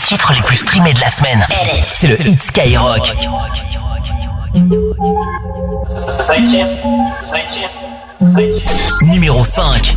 titres les plus streamés de la semaine. C'est le Hit Skyrock. Numéro 5.